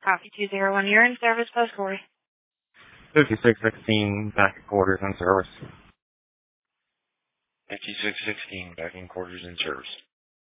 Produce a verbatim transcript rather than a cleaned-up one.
Coffee two zero one, you're in service, post Corey. fifty-six sixteen, back at quarters in service. fifty-six sixteen, back in quarters in service.